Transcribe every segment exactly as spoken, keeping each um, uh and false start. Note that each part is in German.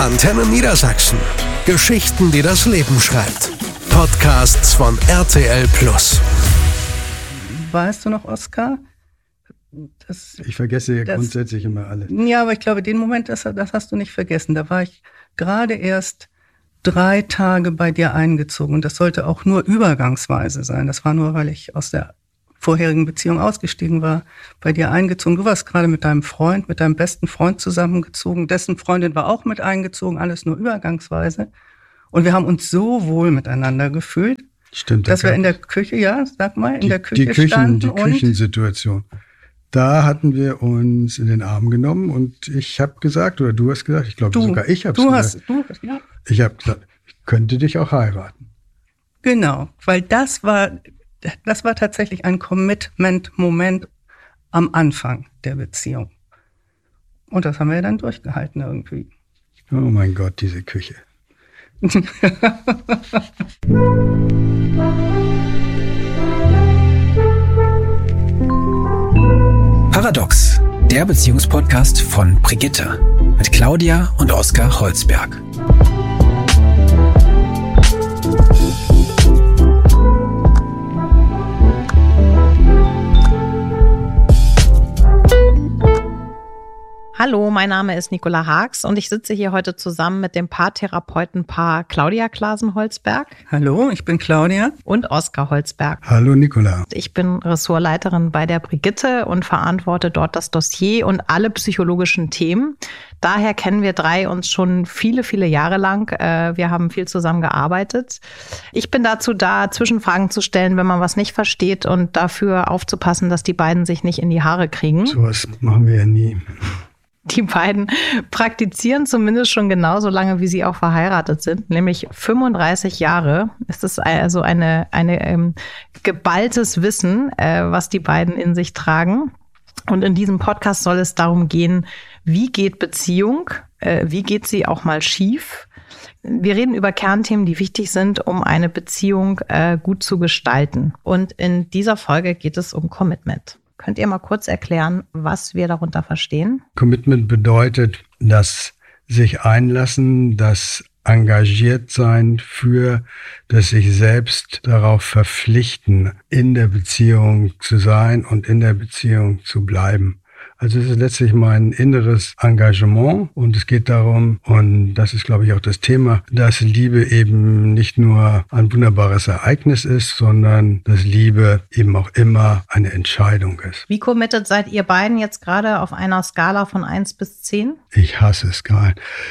Antenne Niedersachsen. Geschichten, die das Leben schreibt. Podcasts von R T L Plus. Weißt du noch, Oskar? Das, ich vergesse ja das, grundsätzlich immer alle. Ja, aber ich glaube, den Moment, das, das hast du nicht vergessen. Da war ich gerade erst drei Tage bei dir eingezogen. Und das sollte auch nur übergangsweise sein. Das war nur, weil ich aus der vorherigen Beziehung ausgestiegen war, bei dir eingezogen. Du warst gerade mit deinem Freund, mit deinem besten Freund zusammengezogen. Dessen Freundin war auch mit eingezogen, alles nur übergangsweise. Und wir haben uns so wohl miteinander gefühlt, Stimmt, dass wir in der Küche, ja, sag mal, in die, der Küche die Küchen, standen. Die Küchensituation. Da hatten wir uns in den Arm genommen und ich habe gesagt, oder du hast gesagt, ich glaube du, sogar ich habe es gesagt. Du, ja. Ich habe gesagt, ich könnte dich auch heiraten. Genau, weil das war, das war tatsächlich ein Commitment-Moment am Anfang der Beziehung. Und das haben wir ja dann durchgehalten irgendwie. Oh mein Gott, diese Küche. Paradox, der Beziehungspodcast von Brigitte mit Claudia und Oskar Holzberg. Hallo, mein Name ist Nicola Haags und ich sitze hier heute zusammen mit dem Paartherapeutenpaar Claudia Klasen-Holzberg. Hallo, ich bin Claudia. Und Oskar Holzberg. Hallo Nicola. Ich bin Ressortleiterin bei der Brigitte und verantworte dort das Dossier und alle psychologischen Themen. Daher kennen wir drei uns schon viele, viele Jahre lang. Wir haben viel zusammen gearbeitet. Ich bin dazu da, Zwischenfragen zu stellen, wenn man was nicht versteht und dafür aufzupassen, dass die beiden sich nicht in die Haare kriegen. Sowas machen wir ja nie. Die beiden praktizieren zumindest schon genauso lange, wie sie auch verheiratet sind, nämlich fünfunddreißig Jahre. Es ist also eine, eine ähm, geballtes Wissen, äh, was die beiden in sich tragen. Und in diesem Podcast soll es darum gehen, wie geht Beziehung, äh, wie geht sie auch mal schief. Wir reden über Kernthemen, die wichtig sind, um eine Beziehung äh, gut zu gestalten. Und in dieser Folge geht es um Commitment. Könnt ihr mal kurz erklären, was wir darunter verstehen? Commitment bedeutet, das sich einlassen, das engagiert sein für das sich selbst darauf verpflichten, in der Beziehung zu sein und in der Beziehung zu bleiben. Also es ist letztlich mein inneres Engagement und es geht darum, und das ist, glaube ich, auch das Thema, dass Liebe eben nicht nur ein wunderbares Ereignis ist, sondern dass Liebe eben auch immer eine Entscheidung ist. Wie committed seid ihr beiden jetzt gerade auf einer Skala von eins bis zehn? Ich hasse Skalen.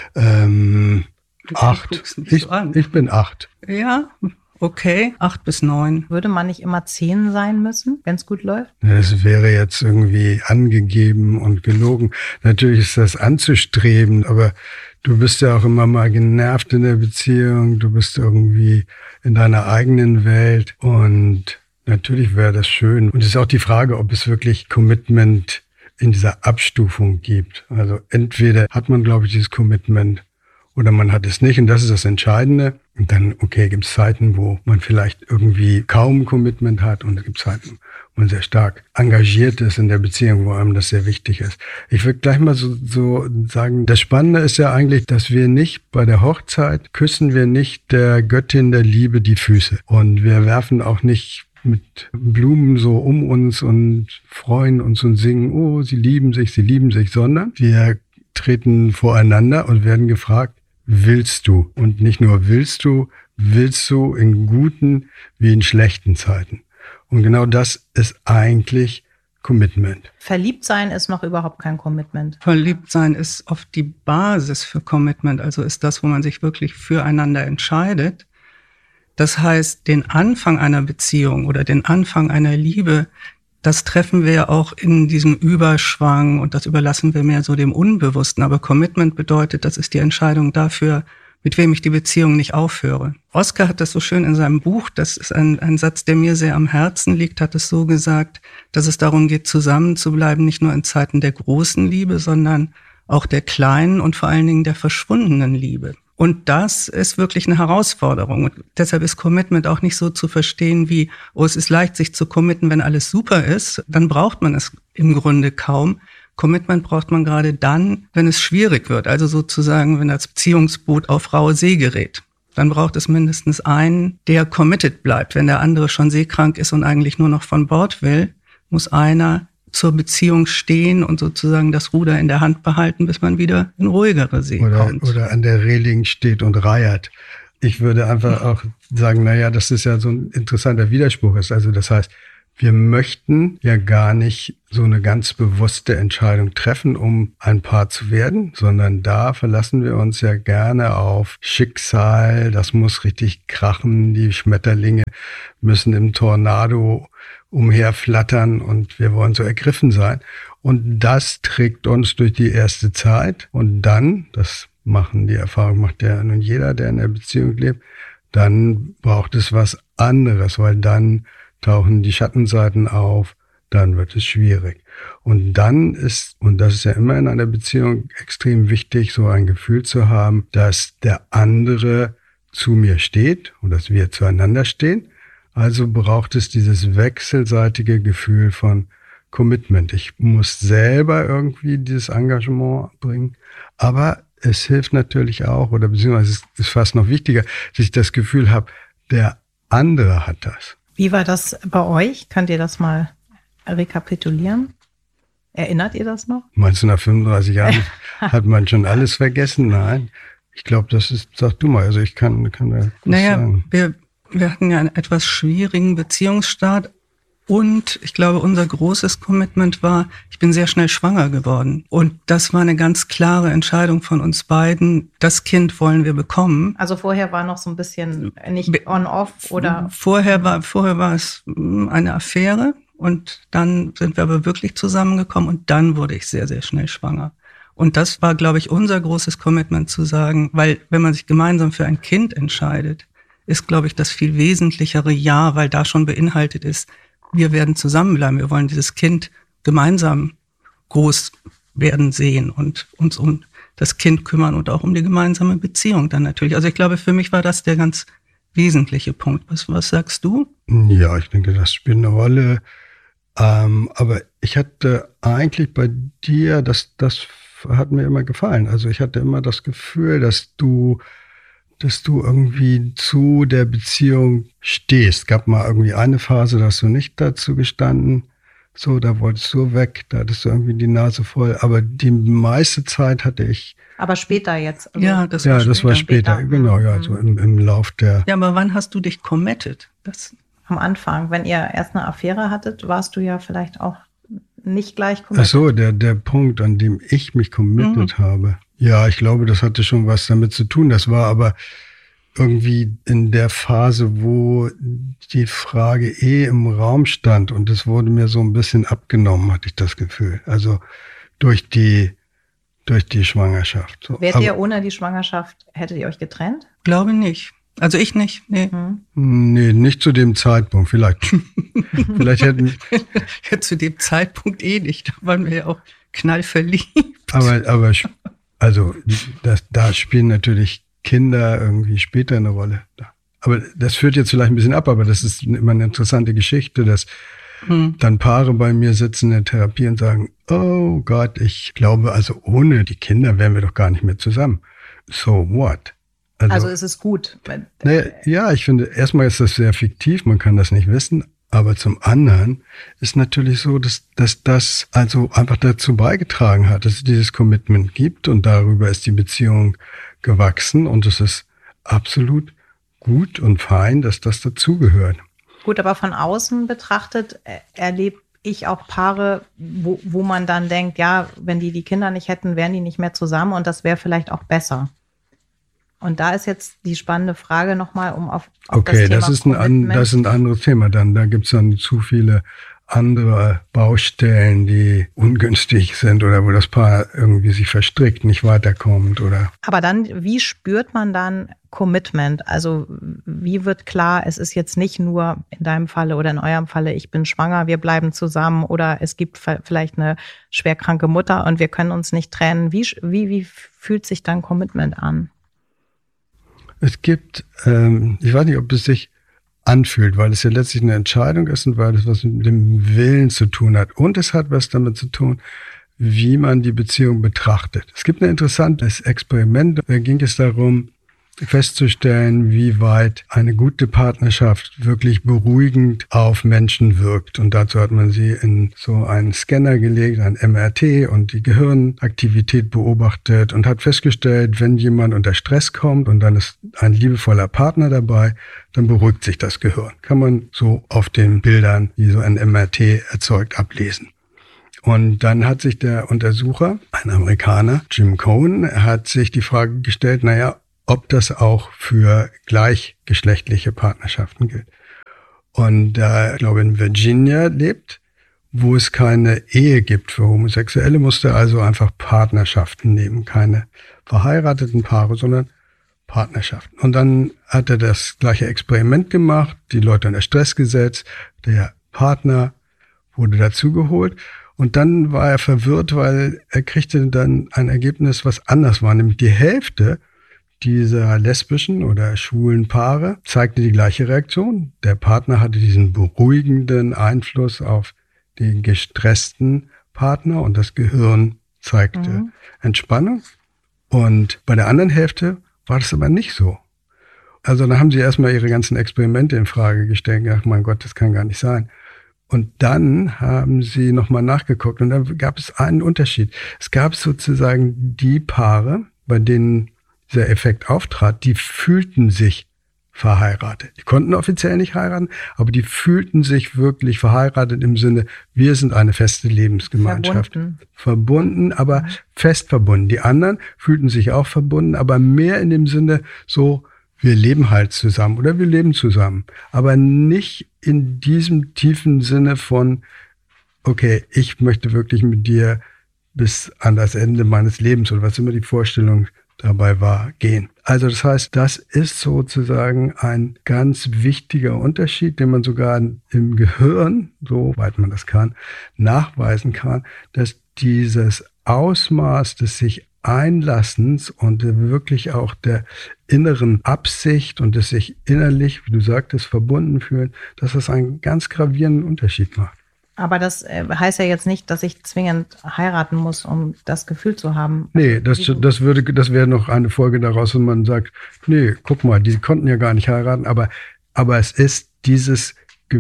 Ähm, acht. Ich, so ich bin acht. Ja. Okay, acht bis neun. Würde man nicht immer zehn sein müssen, wenn es gut läuft? Das wäre jetzt irgendwie angegeben und gelogen. Natürlich ist das anzustreben, aber du bist ja auch immer mal genervt in der Beziehung. Du bist irgendwie in deiner eigenen Welt und natürlich wäre das schön. Und es ist auch die Frage, ob es wirklich Commitment in dieser Abstufung gibt. Also entweder hat man, glaube ich, dieses Commitment oder man hat es nicht und das ist das Entscheidende. Und dann, okay, gibt es Zeiten, wo man vielleicht irgendwie kaum Commitment hat und es gibt Zeiten, wo man sehr stark engagiert ist in der Beziehung, wo einem das sehr wichtig ist. Ich würde gleich mal so, so sagen, das Spannende ist ja eigentlich, dass wir nicht bei der Hochzeit küssen wir nicht der Göttin der Liebe die Füße. Und wir werfen auch nicht mit Blumen so um uns und freuen uns und singen, oh, sie lieben sich, sie lieben sich, sondern wir treten voreinander und werden gefragt, willst du? Und nicht nur willst du, willst du in guten wie in schlechten Zeiten. Und genau das ist eigentlich Commitment. Verliebt sein ist noch überhaupt kein Commitment. Verliebt sein ist oft die Basis für Commitment, also ist das, wo man sich wirklich füreinander entscheidet. Das heißt, den Anfang einer Beziehung oder den Anfang einer Liebe, das treffen wir ja auch in diesem Überschwang und das überlassen wir mehr so dem Unbewussten. Aber Commitment bedeutet, das ist die Entscheidung dafür, mit wem ich die Beziehung nicht aufhöre. Oskar hat das so schön in seinem Buch, das ist ein, ein Satz, der mir sehr am Herzen liegt, hat es so gesagt, dass es darum geht, zusammen zu bleiben, nicht nur in Zeiten der großen Liebe, sondern auch der kleinen und vor allen Dingen der verschwundenen Liebe. Und das ist wirklich eine Herausforderung. Und deshalb ist Commitment auch nicht so zu verstehen wie, oh, es ist leicht, sich zu committen, wenn alles super ist. Dann braucht man es im Grunde kaum, Commitment braucht man gerade dann, wenn es schwierig wird. Also sozusagen, wenn das Beziehungsboot auf raue See gerät. Dann braucht es mindestens einen, der committed bleibt. Wenn der andere schon seekrank ist und eigentlich nur noch von Bord will, muss einer zur Beziehung stehen und sozusagen das Ruder in der Hand behalten, bis man wieder in ruhigere See oder, kommt. Oder an der Reling steht und reiert. Ich würde einfach auch sagen, naja, das ist ja so ein interessanter Widerspruch ist. Also das heißt, wir möchten ja gar nicht so eine ganz bewusste Entscheidung treffen, um ein Paar zu werden, sondern da verlassen wir uns ja gerne auf Schicksal. Das muss richtig krachen. Die Schmetterlinge müssen im Tornado umherflattern und wir wollen so ergriffen sein. Und das trägt uns durch die erste Zeit. Und dann, das machen die Erfahrung, macht ja nun jeder, der in der Beziehung lebt, dann braucht es was anderes, weil dann tauchen die Schattenseiten auf, dann wird es schwierig. Und dann ist, und das ist ja immer in einer Beziehung extrem wichtig, so ein Gefühl zu haben, dass der andere zu mir steht und dass wir zueinander stehen. Also braucht es dieses wechselseitige Gefühl von Commitment. Ich muss selber irgendwie dieses Engagement bringen, aber es hilft natürlich auch, oder beziehungsweise es ist fast noch wichtiger, dass ich das Gefühl habe, der andere hat das. Wie war das bei euch? Könnt ihr das mal rekapitulieren? Erinnert ihr das noch? Meinst du, nach fünfunddreißig Jahren hat man schon alles vergessen? Nein. Ich glaube, das ist, sag du mal, also ich kann, kann da was naja, sagen. Wir, wir hatten ja einen etwas schwierigen Beziehungsstart und ich glaube, unser großes Commitment war, ich bin sehr schnell schwanger geworden. Und das war eine ganz klare Entscheidung von uns beiden. Das Kind wollen wir bekommen. Also vorher war noch so ein bisschen nicht on-off oder? Vorher war, vorher war es eine Affäre und dann sind wir aber wirklich zusammengekommen und dann wurde ich sehr, sehr schnell schwanger. Und das war, glaube ich, unser großes Commitment zu sagen, weil wenn man sich gemeinsam für ein Kind entscheidet, ist, glaube ich, das viel wesentlichere Ja, weil da schon beinhaltet ist, wir werden zusammenbleiben, wir wollen dieses Kind gemeinsam groß werden sehen und uns um das Kind kümmern und auch um die gemeinsame Beziehung dann natürlich. Also ich glaube, für mich war das der ganz wesentliche Punkt. Was, was sagst du? Ja, ich denke, das spielt eine Rolle. Ähm, aber ich hatte eigentlich bei dir, das, das hat mir immer gefallen. Also ich hatte immer das Gefühl, dass du dass du irgendwie zu der Beziehung stehst. Gab mal irgendwie eine Phase, da hast du nicht dazu gestanden. So, da wolltest du weg, da hattest du irgendwie die Nase voll. Aber die meiste Zeit hatte ich... Aber später jetzt. Also ja, das ja, war das später. war später, später. Genau, ja, so im, im Lauf der... Ja, aber wann hast du dich committed? Das am Anfang, wenn ihr erst eine Affäre hattet, warst du ja vielleicht auch nicht gleich committed. Ach so, der, der Punkt, an dem ich mich committed mhm. habe. Ja, ich glaube, das hatte schon was damit zu tun. Das war aber irgendwie in der Phase, wo die Frage eh im Raum stand und es wurde mir so ein bisschen abgenommen, hatte ich das Gefühl. Also durch die, durch die Schwangerschaft. So. Wärt ihr ohne die Schwangerschaft, hättet ihr euch getrennt? Glaube nicht. Also ich nicht, nee. Hm. Nee, nicht zu dem Zeitpunkt, vielleicht. vielleicht hätten ja, zu dem Zeitpunkt eh nicht, da waren wir ja auch knallverliebt. Aber, aber also das, da spielen natürlich Kinder irgendwie später eine Rolle. Aber das führt jetzt vielleicht ein bisschen ab, aber das ist immer eine interessante Geschichte, dass hm. dann Paare bei mir sitzen in der Therapie und sagen, oh Gott, ich glaube, also ohne die Kinder wären wir doch gar nicht mehr zusammen. So what? Also, also ist es gut? Naja, ja, ich finde, erstmal ist das sehr fiktiv, man kann das nicht wissen. Aber zum anderen ist natürlich so, dass, dass das also einfach dazu beigetragen hat, dass es dieses Commitment gibt und darüber ist die Beziehung gewachsen und es ist absolut gut und fein, dass das dazugehört. Gut, aber von außen betrachtet erlebe ich auch Paare, wo, wo man dann denkt, ja, wenn die die Kinder nicht hätten, wären die nicht mehr zusammen und das wäre vielleicht auch besser. Und da ist jetzt die spannende Frage nochmal, um auf, auf okay, das Thema das ist ein an, das ist ein anderes Thema dann. Da gibt es dann zu viele andere Baustellen, die ungünstig sind oder wo das Paar irgendwie sich verstrickt, nicht weiterkommt oder. Aber dann, wie spürt man dann Commitment? Also wie wird klar, es ist jetzt nicht nur in deinem Falle oder in eurem Falle, ich bin schwanger, wir bleiben zusammen oder es gibt vielleicht eine schwerkranke Mutter und wir können uns nicht trennen. Wie, wie, wie fühlt sich dann Commitment an? Es gibt, ähm, ich weiß nicht, ob es sich anfühlt, weil es ja letztlich eine Entscheidung ist und weil es was mit dem Willen zu tun hat. Und es hat was damit zu tun, wie man die Beziehung betrachtet. Es gibt ein interessantes Experiment, da ging es darum, festzustellen, wie weit eine gute Partnerschaft wirklich beruhigend auf Menschen wirkt. Und dazu hat man sie in so einen Scanner gelegt, ein M R T, und die Gehirnaktivität beobachtet und hat festgestellt, wenn jemand unter Stress kommt und dann ist ein liebevoller Partner dabei, dann beruhigt sich das Gehirn. Kann man so auf den Bildern, die so ein M R T erzeugt, ablesen. Und dann hat sich der Untersucher, ein Amerikaner, Jim Cohen, hat sich die Frage gestellt, naja, ob das auch für gleichgeschlechtliche Partnerschaften gilt. Und da, ich glaube, in Virginia lebt, wo es keine Ehe gibt für Homosexuelle, musste also einfach Partnerschaften nehmen, keine verheirateten Paare, sondern Partnerschaften. Und dann hat er das gleiche Experiment gemacht, die Leute unter Stress gesetzt, der Partner wurde dazugeholt. Und dann war er verwirrt, weil er kriegte dann ein Ergebnis, was anders war, nämlich die Hälfte dieser lesbischen oder schwulen Paare zeigte die gleiche Reaktion. Der Partner hatte diesen beruhigenden Einfluss auf den gestressten Partner und das Gehirn zeigte mhm. Entspannung. Und bei der anderen Hälfte war das aber nicht so. Also da haben sie erstmal ihre ganzen Experimente in Frage gestellt und gedacht, mein Gott, das kann gar nicht sein. Und dann haben sie nochmal nachgeguckt und dann gab es einen Unterschied. Es gab sozusagen die Paare, bei denen dieser Effekt auftrat, die fühlten sich verheiratet. Die konnten offiziell nicht heiraten, aber die fühlten sich wirklich verheiratet im Sinne, wir sind eine feste Lebensgemeinschaft. Verbunden, verbunden aber mhm. fest verbunden. Die anderen fühlten sich auch verbunden, aber mehr in dem Sinne so, wir leben halt zusammen oder wir leben zusammen. Aber nicht in diesem tiefen Sinne von, okay, ich möchte wirklich mit dir bis an das Ende meines Lebens oder was immer die Vorstellung dabei war, gehen. Also das heißt, das ist sozusagen ein ganz wichtiger Unterschied, den man sogar im Gehirn, soweit man das kann, nachweisen kann, dass dieses Ausmaß des sich Einlassens und wirklich auch der inneren Absicht und des sich innerlich, wie du sagtest, verbunden fühlen, dass das einen ganz gravierenden Unterschied macht. Aber das äh, heißt ja jetzt nicht, dass ich zwingend heiraten muss, um das Gefühl zu haben. Nee, das, das würde, das wäre noch eine Folge daraus, wenn man sagt, nee, guck mal, die konnten ja gar nicht heiraten, aber, aber es ist dieses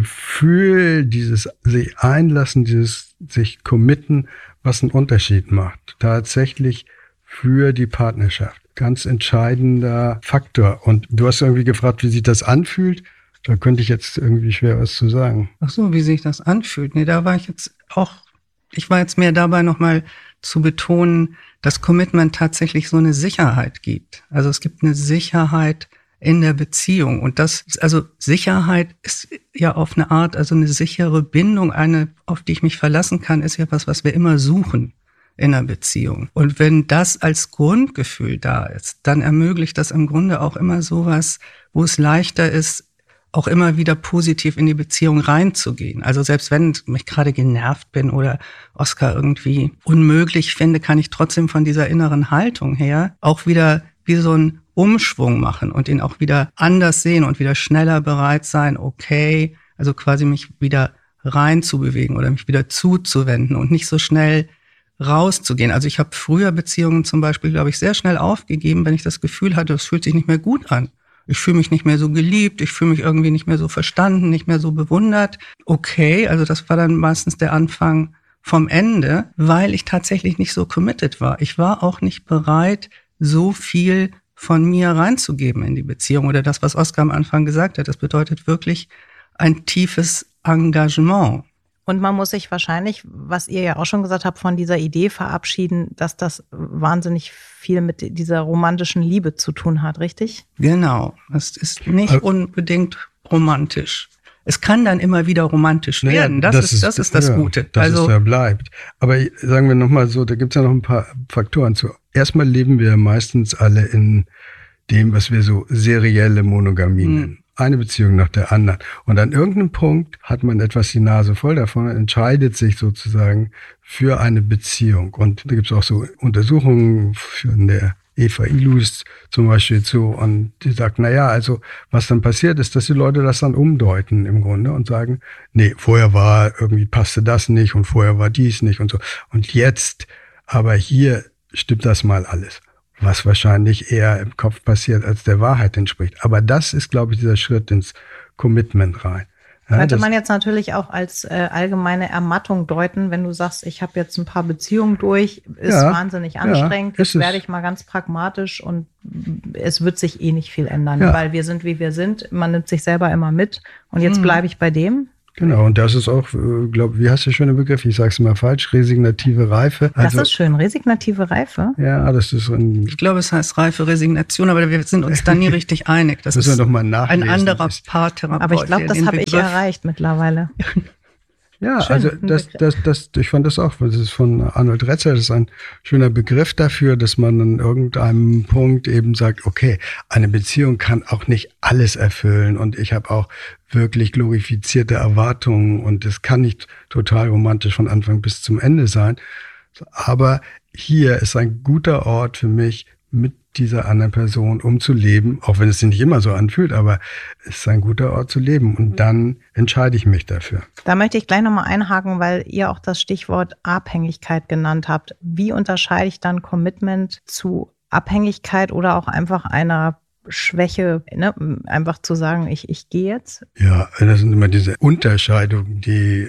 Gefühl, dieses sich einlassen, dieses sich committen, was einen Unterschied macht. Tatsächlich für die Partnerschaft. Ganz entscheidender Faktor. Und du hast irgendwie gefragt, wie sich das anfühlt. Da könnte ich jetzt irgendwie schwer was zu sagen. Ach so, wie sich das anfühlt. Nee, da war ich jetzt auch, ich war jetzt mehr dabei, nochmal zu betonen, dass Commitment tatsächlich so eine Sicherheit gibt. Also es gibt eine Sicherheit in der Beziehung. Und das, also Sicherheit ist ja auf eine Art, also eine sichere Bindung, eine, auf die ich mich verlassen kann, ist ja was, was wir immer suchen in einer Beziehung. Und wenn das als Grundgefühl da ist, dann ermöglicht das im Grunde auch immer sowas, wo es leichter ist, auch immer wieder positiv in die Beziehung reinzugehen. Also selbst wenn ich gerade genervt bin oder Oskar irgendwie unmöglich finde, kann ich trotzdem von dieser inneren Haltung her auch wieder wie so einen Umschwung machen und ihn auch wieder anders sehen und wieder schneller bereit sein, okay, also quasi mich wieder reinzubewegen oder mich wieder zuzuwenden und nicht so schnell rauszugehen. Also ich habe früher Beziehungen zum Beispiel, glaube ich, sehr schnell aufgegeben, wenn ich das Gefühl hatte, es fühlt sich nicht mehr gut an. Ich fühle mich nicht mehr so geliebt, ich fühle mich irgendwie nicht mehr so verstanden, nicht mehr so bewundert. Okay, also das war dann meistens der Anfang vom Ende, weil ich tatsächlich nicht so committed war. Ich war auch nicht bereit, so viel von mir reinzugeben in die Beziehung. Oder das, was Oskar am Anfang gesagt hat, das bedeutet wirklich ein tiefes Engagement. Und man muss sich wahrscheinlich, was ihr ja auch schon gesagt habt, von dieser Idee verabschieden, dass das wahnsinnig viel mit dieser romantischen Liebe zu tun hat, richtig? Genau. Es ist nicht unbedingt romantisch. Es kann dann immer wieder romantisch naja, werden. Das, das ist das, ist das ja, Gute. Dass also, es da bleibt. Aber sagen wir nochmal so, da gibt es ja noch ein paar Faktoren zu. Erstmal leben wir meistens alle in dem, was wir so serielle Monogamie nennen. Hm. Eine Beziehung nach der anderen. Und an irgendeinem Punkt hat man etwas die Nase voll davon und entscheidet sich sozusagen für eine Beziehung. Und da gibt es auch so Untersuchungen von der Eva Ilus zum Beispiel zu. Und die sagt, na ja, also was dann passiert ist, dass die Leute das dann umdeuten im Grunde und sagen, nee, vorher war irgendwie passte das nicht und vorher war dies nicht und so. Und jetzt, aber hier stimmt das mal alles. Was wahrscheinlich eher im Kopf passiert, als der Wahrheit entspricht. Aber das ist, glaube ich, dieser Schritt ins Commitment rein. Ja, könnte man jetzt natürlich auch als äh, allgemeine Ermattung deuten, wenn du sagst, ich habe jetzt ein paar Beziehungen durch, ist ja, wahnsinnig anstrengend, ja, jetzt werde ich mal ganz pragmatisch und es wird sich eh nicht viel ändern, ja. weil wir sind, wie wir sind, man nimmt sich selber immer mit und jetzt hm. bleibe ich bei dem. Genau, und das ist auch, glaube wie hast du schon den Begriff, ich sage es mal falsch, resignative Reife. Also, das ist schön, resignative Reife. Ja, das ist ein... Ich glaube, es heißt reife Resignation, aber wir sind uns da nie richtig einig. Das ist doch mal nachlesen. Ein anderer Paartherapeut. Aber ich glaube, das habe ich erreicht mittlerweile. Ja, Schön, also das, das, das, ich fand das auch, das ist von Arnold Retzer, das ist ein schöner Begriff dafür, dass man an irgendeinem Punkt eben sagt, okay, eine Beziehung kann auch nicht alles erfüllen und ich habe auch wirklich glorifizierte Erwartungen und es kann nicht total romantisch von Anfang bis zum Ende sein. Aber hier ist ein guter Ort für mich, mit dieser anderen Person um zu leben, auch wenn es sich nicht immer so anfühlt, aber es ist ein guter Ort zu leben und dann entscheide ich mich dafür. Da möchte ich gleich nochmal einhaken, weil ihr auch das Stichwort Abhängigkeit genannt habt. Wie unterscheide ich dann Commitment zu Abhängigkeit oder auch einfach einer Schwäche, ne? Einfach zu sagen, ich, ich gehe jetzt? Ja, das sind immer diese Unterscheidungen, die,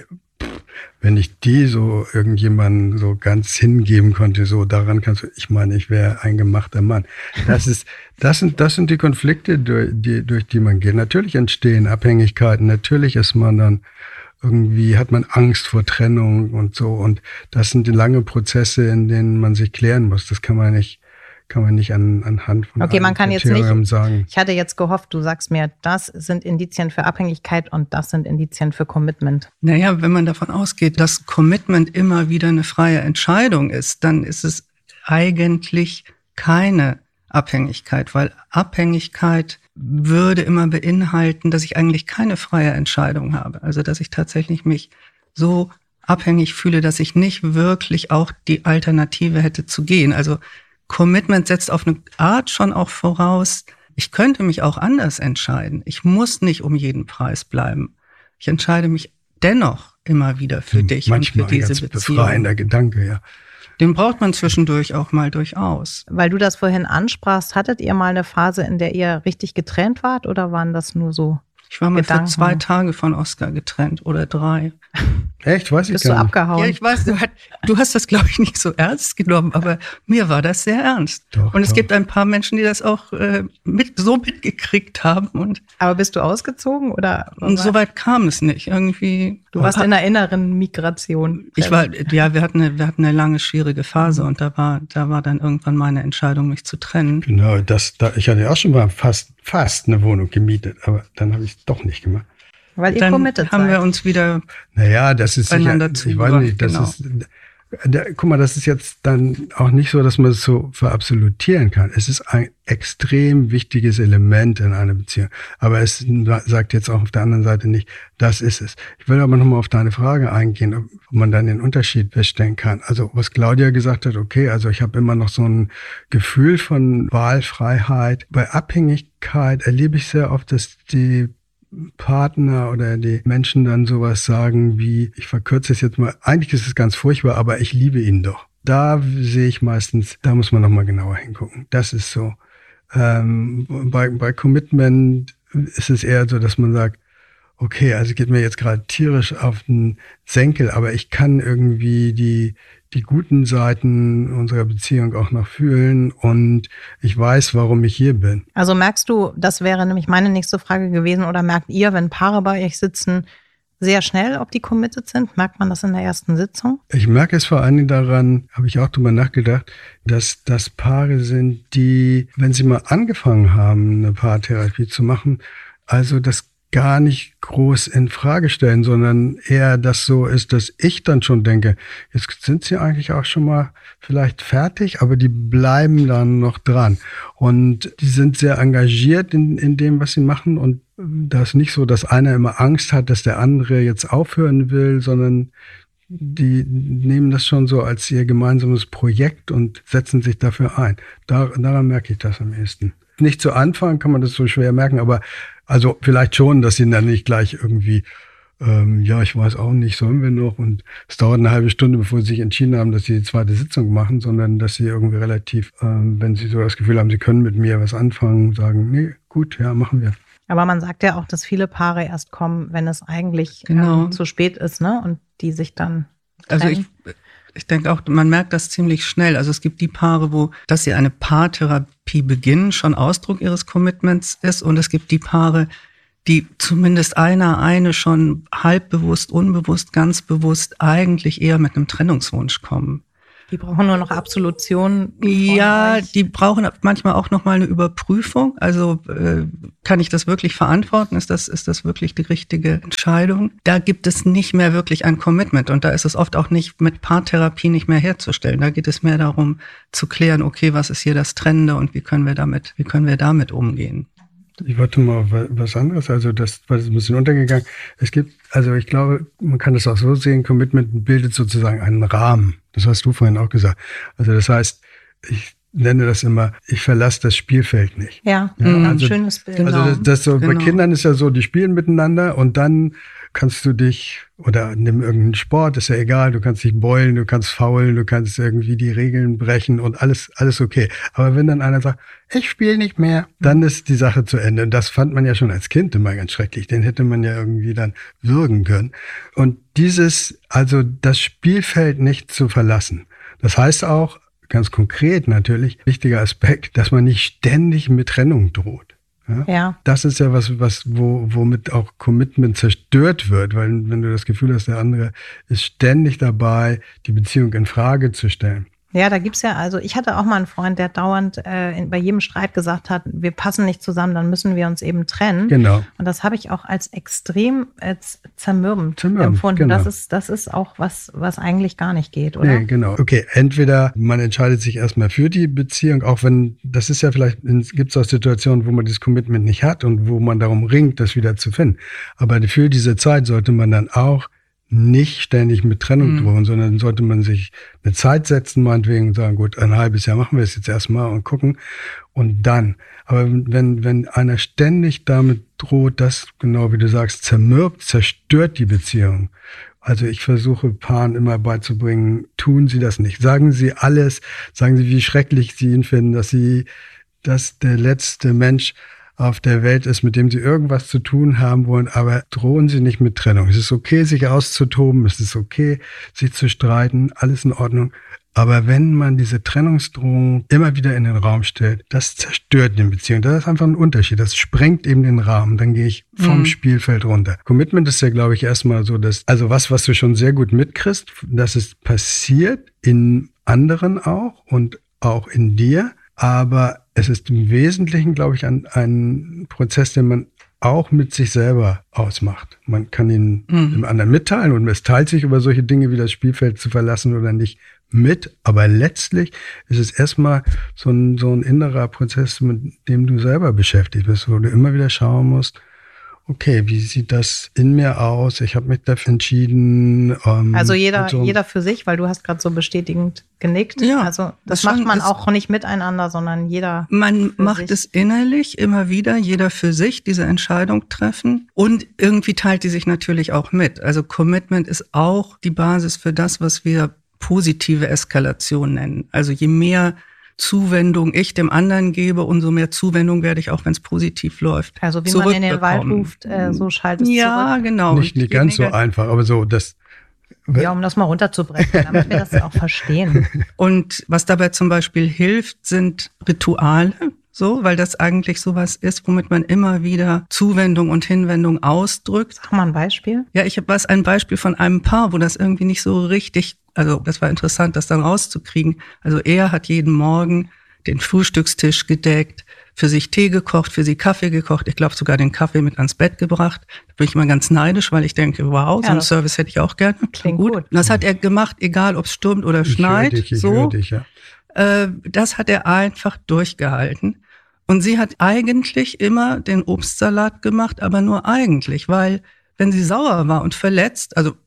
wenn ich die so irgendjemandem so ganz hingeben konnte, so daran kannst du, ich meine, ich wäre ein gemachter Mann. Das ist, das sind, das sind die Konflikte, durch die, durch die man geht. Natürlich entstehen Abhängigkeiten, natürlich ist man dann irgendwie, hat man Angst vor Trennung und so. Und das sind die lange Prozesse, in denen man sich klären muss. Das kann man nicht, kann man nicht an, anhand von okay, man kann jetzt nicht sagen. Ich hatte jetzt gehofft, du sagst mir, das sind Indizien für Abhängigkeit und das sind Indizien für Commitment. Naja, wenn man davon ausgeht, dass Commitment immer wieder eine freie Entscheidung ist, dann ist es eigentlich keine Abhängigkeit, weil Abhängigkeit würde immer beinhalten, dass ich eigentlich keine freie Entscheidung habe. Also, dass ich tatsächlich mich so abhängig fühle, dass ich nicht wirklich auch die Alternative hätte zu gehen. Also, Commitment setzt auf eine Art schon auch voraus, ich könnte mich auch anders entscheiden. Ich muss nicht um jeden Preis bleiben. Ich entscheide mich dennoch immer wieder für hm, dich manchmal und für diese ein ganz Beziehung. Befreiender Gedanke, ja. Den braucht man zwischendurch auch mal durchaus. Weil du das vorhin ansprachst, hattet ihr mal eine Phase, in der ihr richtig getrennt wart oder waren das nur so Ich war mal Gedanken? für zwei Tage von Oskar getrennt oder drei. Echt? Weiß ich Bist gar du nicht. abgehauen? Ja, ich weiß, du, hat, du hast das, glaube ich, nicht so ernst genommen, aber mir war das sehr ernst. Doch, und es doch. gibt ein paar Menschen, die das auch äh, mit, so mitgekriegt haben. Und, Aber bist du ausgezogen oder? und so weit kam es nicht. Irgendwie. Du warst in der inneren Migration. Ich war, ja, wir hatten eine, wir hatten eine lange, schwierige Phase und da war, da war dann irgendwann meine Entscheidung, mich zu trennen. Genau, das, da, ich hatte auch schon mal fast, fast eine Wohnung gemietet, aber dann habe ich es doch nicht gemacht. Weil ihr Dann committed haben seid. wir uns wieder Naja, das ist sicher, Einander ich weiß zugewandt, nicht, das genau. ist, da, guck mal, das ist jetzt dann auch nicht so, dass man es so verabsolutieren kann. Es ist ein extrem wichtiges Element in einer Beziehung. Aber es sagt jetzt auch auf der anderen Seite nicht, das ist es. Ich will aber nochmal auf deine Frage eingehen, ob man dann den Unterschied feststellen kann. Also was Claudia gesagt hat, okay, also ich habe immer noch so ein Gefühl von Wahlfreiheit. Bei Abhängigkeit erlebe ich sehr oft, dass die Partner oder die Menschen dann sowas sagen wie, ich verkürze es jetzt mal, eigentlich ist es ganz furchtbar, aber ich liebe ihn doch. Da sehe ich meistens, da muss man nochmal genauer hingucken. Das ist so. Ähm, bei, bei Commitment ist es eher so, dass man sagt, okay, also geht mir jetzt gerade tierisch auf den Senkel, aber ich kann irgendwie die die guten Seiten unserer Beziehung auch noch fühlen und ich weiß, warum ich hier bin. Also merkst du, das wäre nämlich meine nächste Frage gewesen, oder merkt ihr, wenn Paare bei euch sitzen, sehr schnell, ob die committed sind? Merkt man das in der ersten Sitzung? Ich merke es vor allen Dingen daran, habe ich auch drüber nachgedacht, dass das Paare sind, die, wenn sie mal angefangen haben, eine Paartherapie zu machen, also das gar nicht groß in Frage stellen, sondern eher das so ist, dass ich dann schon denke, jetzt sind sie eigentlich auch schon mal vielleicht fertig, aber die bleiben dann noch dran. Und die sind sehr engagiert in, in dem, was sie machen. Und das ist nicht so, dass einer immer Angst hat, dass der andere jetzt aufhören will, sondern die nehmen das schon so als ihr gemeinsames Projekt und setzen sich dafür ein. Da, daran merke ich das am ehesten. Nicht zu Anfang kann man das so schwer merken, aber also vielleicht schon, dass sie dann nicht gleich irgendwie, ähm, ja, ich weiß auch nicht, sollen wir noch? Und es dauert eine halbe Stunde, bevor sie sich entschieden haben, dass sie die zweite Sitzung machen, sondern dass sie irgendwie relativ, ähm, wenn sie so das Gefühl haben, sie können mit mir was anfangen, sagen, nee, gut, ja, machen wir. Aber man sagt ja auch, dass viele Paare erst kommen, wenn es eigentlich Genau. ähm, zu spät ist, ne? Und die sich dann Also trennen. ich, ich denke auch, man merkt das ziemlich schnell. Also es gibt die Paare, wo, dass sie eine Paartherapie beginnen, schon Ausdruck ihres Commitments ist. Und es gibt die Paare, die zumindest einer, eine schon halbbewusst, unbewusst, ganz bewusst eigentlich eher mit einem Trennungswunsch kommen. Die brauchen nur noch Absolution. von Ja, euch. die brauchen manchmal auch noch mal eine Überprüfung. Also äh, kann ich das wirklich verantworten? Ist das, ist das wirklich die richtige Entscheidung? Da gibt es nicht mehr wirklich ein Commitment und da ist es oft auch nicht mit Paartherapie nicht mehr herzustellen. Da geht es mehr darum zu klären, okay, was ist hier das Trennende und wie können wir damit, wie können wir damit umgehen? Ich wollte mal was anderes, also das war ein bisschen untergegangen. Es gibt, also ich glaube, man kann das auch so sehen, Commitment bildet sozusagen einen Rahmen. Das hast du vorhin auch gesagt. Also das heißt, ich nenne das immer, ich verlasse das Spielfeld nicht. Ja, Ja, ein also- schönes Bild. Genau. Also das, das so, bei genau. Kindern ist ja so, die spielen miteinander und dann kannst du dich, oder nimm irgendeinen Sport, ist ja egal, du kannst dich beulen, du kannst faulen, du kannst irgendwie die Regeln brechen und alles, alles okay. Aber wenn dann einer sagt, ich spiele nicht mehr, dann ist die Sache zu Ende. Und das fand man ja schon als Kind immer ganz schrecklich. Den hätte man ja irgendwie dann würgen können. Und dieses, also das Spielfeld nicht zu verlassen, das heißt auch, ganz konkret natürlich, wichtiger Aspekt, dass man nicht ständig mit Trennung droht. Ja? Ja. Das ist ja was, was wo, womit auch Commitment zerstört wird, weil wenn du das Gefühl hast, der andere ist ständig dabei, die Beziehung in Frage zu stellen. Ja, da gibt's ja, also ich hatte auch mal einen Freund, der dauernd äh, in, bei jedem Streit gesagt hat, wir passen nicht zusammen, dann müssen wir uns eben trennen. Genau. Und das habe ich auch als extrem als zermürbend, Zermürbend, empfunden. genau. Das ist, das ist auch was, was eigentlich gar nicht geht, oder? Nee, genau. Okay, entweder man entscheidet sich erstmal für die Beziehung, auch wenn, das ist ja vielleicht, gibt es auch Situationen, wo man dieses Commitment nicht hat und wo man darum ringt, das wieder zu finden. Aber für diese Zeit sollte man dann auch nicht ständig mit Trennung Mhm. drohen, sondern sollte man sich eine Zeit setzen, meinetwegen, und sagen, gut, ein halbes Jahr machen wir es jetzt erstmal und gucken und dann. Aber wenn, wenn einer ständig damit droht, das, genau wie du sagst, zermürbt, zerstört die Beziehung. Also ich versuche Paaren immer beizubringen, tun Sie das nicht. Sagen Sie alles, sagen Sie, wie schrecklich Sie ihn finden, dass Sie, dass der letzte Mensch auf der Welt ist, mit dem Sie irgendwas zu tun haben wollen, aber drohen Sie nicht mit Trennung. Es ist okay, sich auszutoben, es ist okay, sich zu streiten, alles in Ordnung. Aber wenn man diese Trennungsdrohung immer wieder in den Raum stellt, das zerstört die Beziehung. Das ist einfach ein Unterschied. Das sprengt eben den Rahmen. Dann gehe ich vom Mhm. Spielfeld runter. Commitment ist ja, glaube ich, erstmal so, dass, also was, was du schon sehr gut mitkriegst, dass es passiert in anderen auch und auch in dir. Aber es ist im Wesentlichen, glaube ich, ein, ein Prozess, den man auch mit sich selber ausmacht. Man kann ihn Mhm. dem anderen mitteilen und es teilt sich über solche Dinge wie das Spielfeld zu verlassen oder nicht mit. Aber letztlich ist es erstmal so ein, so ein innerer Prozess, mit dem du selber beschäftigt bist, wo du immer wieder schauen musst, okay, wie sieht das in mir aus? Ich habe mich dafür entschieden. Ähm, Also jeder, so. jeder für sich, weil du hast gerade so bestätigend genickt. Ja, also das das macht schon man ist- auch nicht miteinander, sondern jeder. Man für macht sich. es innerlich immer wieder, jeder für sich, diese Entscheidung treffen. Und irgendwie teilt die sich natürlich auch mit. Also Commitment ist auch die Basis für das, was wir positive Eskalation nennen. Also je mehr Zuwendung ich dem anderen gebe, umso mehr Zuwendung werde ich auch, wenn es positiv läuft. Also wie man in den Wald zurückbekommen. ruft, äh, so schallt es Ja, zurück. genau. Nicht, Und nicht je ganz so negat- einfach, aber so, das. Ja, um das mal runterzubrechen, damit wir das auch verstehen. Und was dabei zum Beispiel hilft, sind Rituale, so, weil das eigentlich sowas ist, womit man immer wieder Zuwendung und Hinwendung ausdrückt. Sag mal ein Beispiel. Ja, ich habe was ein Beispiel von einem Paar, wo das irgendwie nicht so richtig, also das war interessant, das dann rauszukriegen. Also er hat jeden Morgen den Frühstückstisch gedeckt, für sich Tee gekocht, für sie Kaffee gekocht, ich glaube sogar den Kaffee mit ans Bett gebracht. Da bin ich immer ganz neidisch, weil ich denke, wow, so Ja, einen das Service hätte ich auch gerne. klingt gut. Und das hat er gemacht, egal ob es stürmt oder Ich höre schneit. dich, ich so. höre dich, ja. Äh, das hat er einfach durchgehalten. Und sie hat eigentlich immer den Obstsalat gemacht, aber nur eigentlich, weil wenn sie sauer war und verletzt, also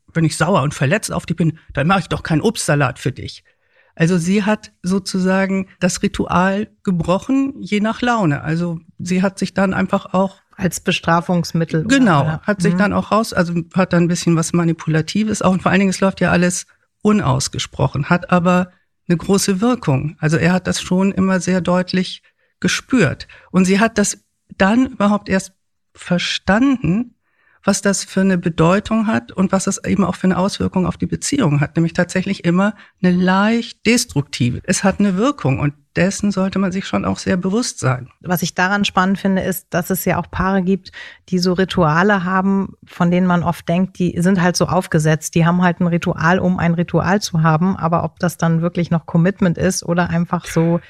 wenn ich sauer und verletzt auf dich bin, dann mache ich doch keinen Obstsalat für dich. Also sie hat sozusagen das Ritual gebrochen, je nach Laune. Also sie hat sich dann einfach auch als Bestrafungsmittel. Genau, oder? hat sich mhm. dann auch raus, also hat dann ein bisschen was Manipulatives auch. Und vor allen Dingen, es läuft ja alles unausgesprochen, hat aber eine große Wirkung. Also er hat das schon immer sehr deutlich gespürt. Und sie hat das dann überhaupt erst verstanden, was das für eine Bedeutung hat und was das eben auch für eine Auswirkung auf die Beziehung hat. Nämlich tatsächlich immer eine leicht destruktive. Es hat eine Wirkung und dessen sollte man sich schon auch sehr bewusst sein. Was ich daran spannend finde, ist, dass es ja auch Paare gibt, die so Rituale haben, von denen man oft denkt, die sind halt so aufgesetzt. Die haben halt ein Ritual, um ein Ritual zu haben. Aber ob das dann wirklich noch Commitment ist oder einfach so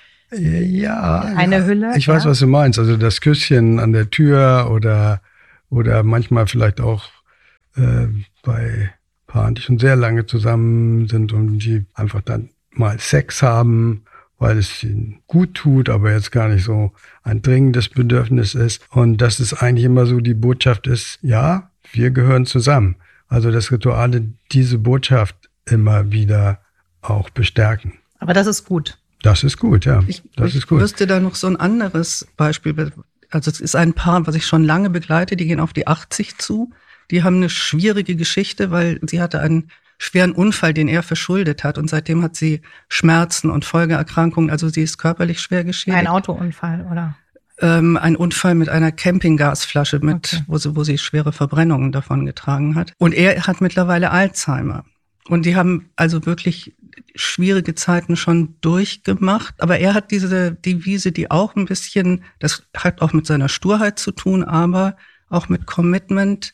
ja, eine ja. Hülle. Ich weiß, ja. was du meinst. Also das Küsschen an der Tür oder Oder manchmal vielleicht auch äh, bei Paaren, die schon sehr lange zusammen sind und die einfach dann mal Sex haben, weil es ihnen gut tut, aber jetzt gar nicht so ein dringendes Bedürfnis ist. Und dass es eigentlich immer so die Botschaft ist, ja, wir gehören zusammen. Also dass Rituale diese Botschaft immer wieder auch bestärken. Aber das ist gut. Das ist gut, ja. Ich, das ich ist gut. wüsste da noch so ein anderes Beispiel. Also es ist ein Paar, was ich schon lange begleite, die gehen auf die achtzig zu. Die haben eine schwierige Geschichte, weil sie hatte einen schweren Unfall, den er verschuldet hat. Und seitdem hat sie Schmerzen und Folgeerkrankungen. Also sie ist körperlich schwer geschädigt. Ein Autounfall, oder? Ähm, ein Unfall mit einer Campinggasflasche, mit, Okay. wo sie, wo sie schwere Verbrennungen davon getragen hat. Und er hat mittlerweile Alzheimer. Und die haben also wirklich schwierige Zeiten schon durchgemacht. Aber er hat diese Devise, die auch ein bisschen, das hat auch mit seiner Sturheit zu tun, aber auch mit Commitment.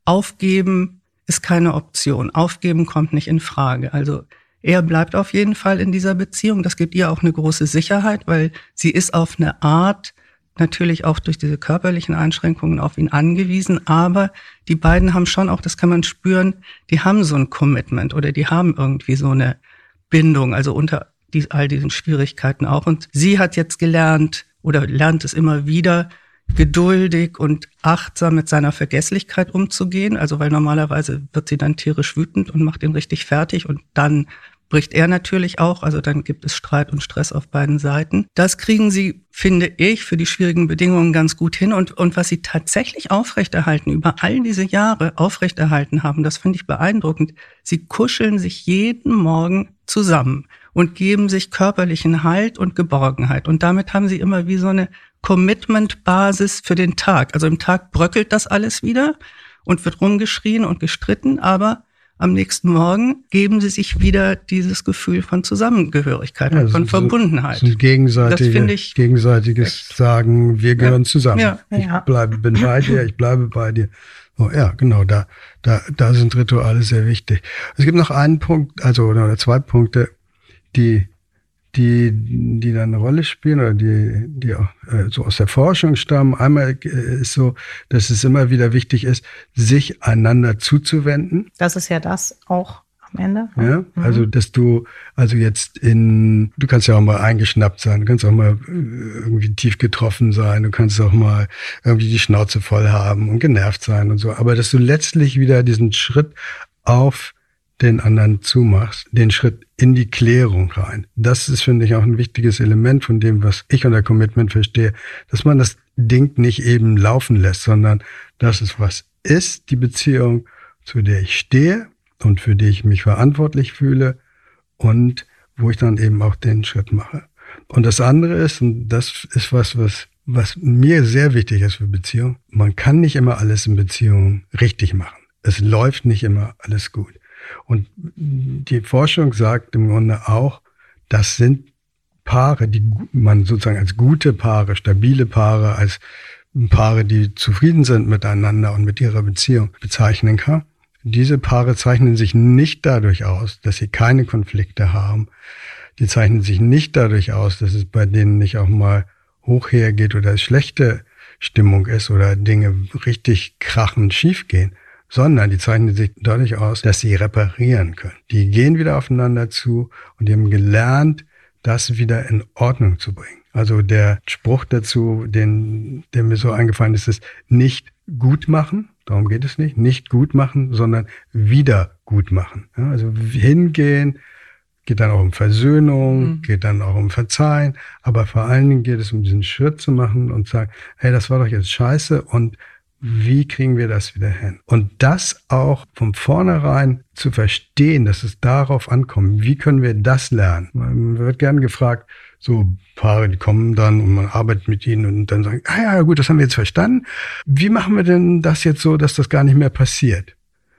Aufgeben ist keine Option. Aufgeben kommt nicht in Frage. Also er bleibt auf jeden Fall in dieser Beziehung. Das gibt ihr auch eine große Sicherheit, weil sie ist auf eine Art natürlich auch durch diese körperlichen Einschränkungen auf ihn angewiesen. Aber die beiden haben schon auch, das kann man spüren, die haben so ein Commitment oder die haben irgendwie so eine Bindung, also unter die, all diesen Schwierigkeiten auch. Und sie hat jetzt gelernt oder lernt es immer wieder, geduldig und achtsam mit seiner Vergesslichkeit umzugehen. Also weil normalerweise wird sie dann tierisch wütend und macht ihn richtig fertig und dann bricht er natürlich auch. Also dann gibt es Streit und Stress auf beiden Seiten. Das kriegen sie, finde ich, für die schwierigen Bedingungen ganz gut hin. Und, und was sie tatsächlich aufrechterhalten, über all diese Jahre aufrechterhalten haben, das finde ich beeindruckend. Sie kuscheln sich jeden Morgen zusammen und geben sich körperlichen Halt und Geborgenheit. Und damit haben sie immer wie so eine Commitment-Basis für den Tag. Also im Tag bröckelt das alles wieder und wird rumgeschrien und gestritten, aber am nächsten Morgen geben sie sich wieder dieses Gefühl von Zusammengehörigkeit Ja, und von so, Verbundenheit. So ein gegenseitige, das finde ich gegenseitiges echt. Sagen, wir gehören Ja. zusammen. Ja. Ich Ja. bleibe, bin bei dir, ich bleibe bei dir. Oh, ja, genau, da, da, da sind Rituale sehr wichtig. Es gibt noch einen Punkt, also oder zwei Punkte, die, die, die da eine Rolle spielen oder die, die auch äh, so aus der Forschung stammen. Einmal äh, ist so, dass es immer wieder wichtig ist, sich einander zuzuwenden. Das ist ja das auch am Ende. Ja, also dass du, also jetzt in, du kannst ja auch mal eingeschnappt sein, du kannst auch mal äh, irgendwie tief getroffen sein, du kannst auch mal irgendwie die Schnauze voll haben und genervt sein und so, aber dass du letztlich wieder diesen Schritt auf den anderen zumachst, den Schritt in die Klärung rein. Das ist, finde ich, auch ein wichtiges Element von dem, was ich unter Commitment verstehe, dass man das Ding nicht eben laufen lässt, sondern dass es was ist, die Beziehung, zu der ich stehe und für die ich mich verantwortlich fühle und wo ich dann eben auch den Schritt mache. Und das andere ist, und das ist was, was, was mir sehr wichtig ist für Beziehungen, man kann nicht immer alles in Beziehungen richtig machen. Es läuft nicht immer alles gut. Und die Forschung sagt im Grunde auch, das sind Paare, die man sozusagen als gute Paare, stabile Paare, als Paare, die zufrieden sind miteinander und mit ihrer Beziehung bezeichnen kann. Diese Paare zeichnen sich nicht dadurch aus, dass sie keine Konflikte haben. Die zeichnen sich nicht dadurch aus, dass es bei denen nicht auch mal hoch hergeht oder es schlechte Stimmung ist oder Dinge richtig krachend schief gehen, sondern die zeichnen sich dadurch aus, dass sie reparieren können. Die gehen wieder aufeinander zu und die haben gelernt, das wieder in Ordnung zu bringen. Also der Spruch dazu, den, der mir so eingefallen ist, ist nicht gut machen, darum geht es nicht, nicht gut machen, sondern wieder gut machen. Ja, also hingehen, geht dann auch um Versöhnung, mhm. geht dann auch um Verzeihen, aber vor allen Dingen geht es um diesen Schritt zu machen und sagen, hey, das war doch jetzt scheiße und wie kriegen wir das wieder hin? Und das auch von vornherein zu verstehen, dass es darauf ankommt. Wie können wir das lernen? Man wird gern gefragt, so Paare, die kommen dann und man arbeitet mit ihnen und dann sagen, ah ja, gut, das haben wir jetzt verstanden. Wie machen wir denn das jetzt so, dass das gar nicht mehr passiert?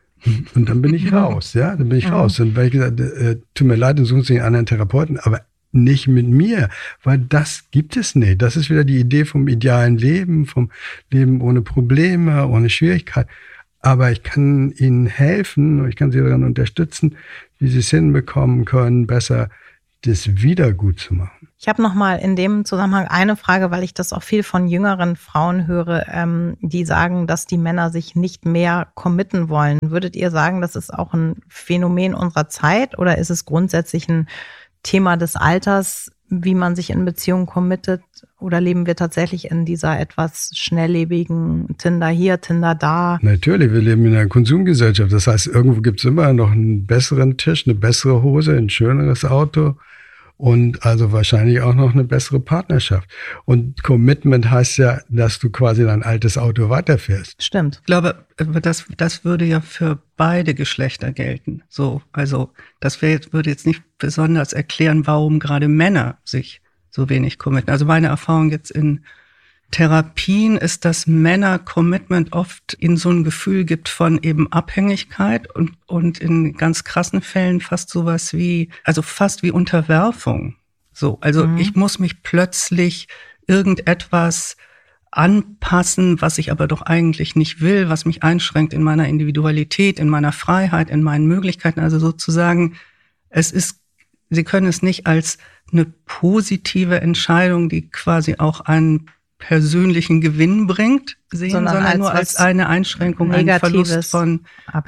Und dann bin ich raus, ja, dann bin ich raus. Und weil ich gesagt, äh, tut mir leid, dann suchen Sie einen anderen Therapeuten, aber nicht mit mir, weil das gibt es nicht. Das ist wieder die Idee vom idealen Leben, vom Leben ohne Probleme, ohne Schwierigkeit. Aber ich kann Ihnen helfen und ich kann Sie daran unterstützen, wie Sie es hinbekommen können, besser das wieder gut zu machen. Ich habe noch mal in dem Zusammenhang eine Frage, weil ich das auch viel von jüngeren Frauen höre, ähm, die sagen, dass die Männer sich nicht mehr committen wollen. Würdet ihr sagen, das ist auch ein Phänomen unserer Zeit oder ist es grundsätzlich ein Thema des Alters, wie man sich in Beziehungen committet? Oder leben wir tatsächlich in dieser etwas schnelllebigen Tinder hier, Tinder da? Natürlich, wir leben in einer Konsumgesellschaft. Das heißt, irgendwo gibt es immer noch einen besseren Tisch, eine bessere Hose, ein schöneres Auto und also wahrscheinlich auch noch eine bessere Partnerschaft. Und Commitment heißt ja, dass du quasi dein altes Auto weiterfährst. Stimmt. Ich glaube, das, das würde ja für beide Geschlechter gelten. So, also das wär jetzt, würde jetzt nicht besonders erklären, warum gerade Männer sich so wenig committen. Also meine Erfahrung jetzt in Therapien ist, dass Männer Commitment oft in so ein Gefühl gibt von eben Abhängigkeit und, und in ganz krassen Fällen fast sowas wie, also fast wie Unterwerfung. So, also mhm. ich muss mich plötzlich irgendetwas anpassen, was ich aber doch eigentlich nicht will, was mich einschränkt in meiner Individualität, in meiner Freiheit, in meinen Möglichkeiten. Also sozusagen, es ist, Sie können es nicht als eine positive Entscheidung, die quasi auch einen persönlichen Gewinn bringt, sehen, sondern, sondern als nur als eine Einschränkung, ein Verlust von,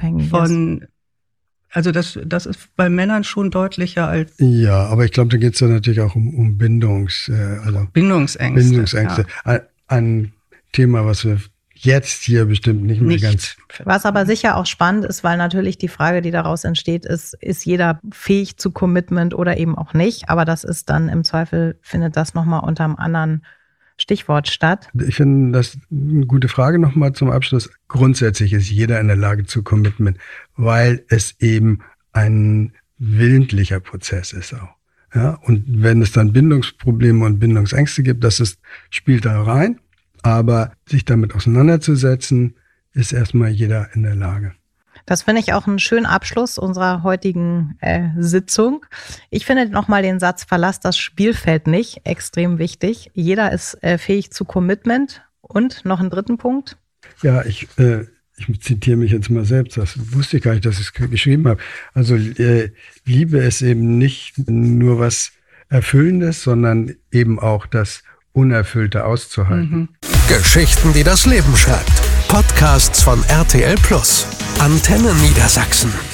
von, also das, das ist bei Männern schon deutlicher als. Ja, aber ich glaube, da geht es ja natürlich auch um, um Bindungs, äh, also Bindungsängste. Bindungsängste. Ja. Ein, ein Thema, was wir jetzt hier bestimmt nicht mehr nicht. ganz. Was aber sicher auch spannend ist, weil natürlich die Frage, die daraus entsteht, ist, ist jeder fähig zu Commitment oder eben auch nicht? Aber das ist dann im Zweifel, findet das nochmal unter einem anderen Stichwort statt. Ich finde das eine gute Frage nochmal zum Abschluss. Grundsätzlich ist jeder in der Lage zu Commitment, weil es eben ein willentlicher Prozess ist auch. Ja, und wenn es dann Bindungsprobleme und Bindungsängste gibt, das ist, spielt da rein. Aber sich damit auseinanderzusetzen, ist erstmal jeder in der Lage. Das finde ich auch einen schönen Abschluss unserer heutigen äh, Sitzung. Ich finde nochmal den Satz, verlass das Spielfeld nicht, extrem wichtig. Jeder ist äh, fähig zu Commitment. Und noch einen dritten Punkt? Ja, ich, äh, ich zitiere mich jetzt mal selbst. Das wusste ich gar nicht, dass ich es geschrieben habe. Also äh, Liebe ist eben nicht nur was Erfüllendes, sondern eben auch das Unerfüllte auszuhalten. Mhm. Geschichten, die das Leben schreibt. Podcasts von R T L Plus. Antenne Niedersachsen.